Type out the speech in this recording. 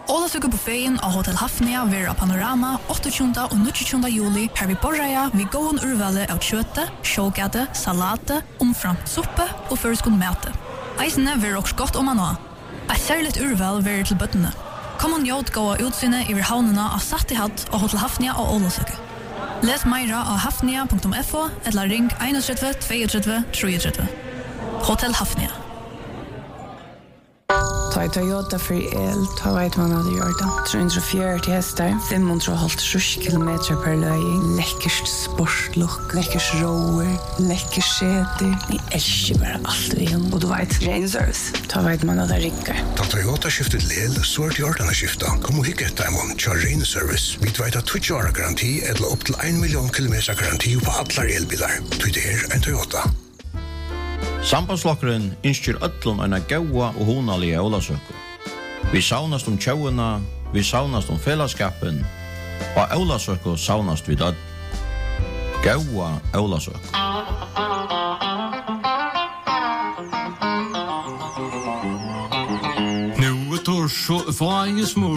Ålasøkubuffeten av Hotel Hafnia vera Panorama 28. og 29. juli her vi borreia vi gåen urvale av kjøte, sjågade, salate, omframt suppe og føreskund mate. Eisene vera også godt om man også. Et særligt urval vera til bøttene. Kom og njót gåa utsynet i havnene av Sattihatt og Hotel Hafnia og Ålasøku. Les meira av hafnia.fo eller ring 31 32 33. Hotel Hafnia. Ta i Toyota för el, ta vet man hade gjort det. 340 hästar, 550 kilometer per löj. Läckert sportlook, läckert rower, läckert säte. Vi älskar bara allt vi har. Och du vet, rain service. Ta vet man hade rickar. Ta Toyota skiftet lel, så är det gjort att skifta. Kom och hicka ett demon, kör rain service. Vi vet att Twitch har garanti, eller upp till 1 miljon kilometer garanti på alla elbilar. Det är en Toyota. Sambandslokkeren innskjer öllum eina gaua og hunalige Ólasøku. Vi saunast tjóuna, vi saunast fellesskapen, og Ólasøku saunast við öll. Gaua Ólasøku. Nu är torsdag, varje små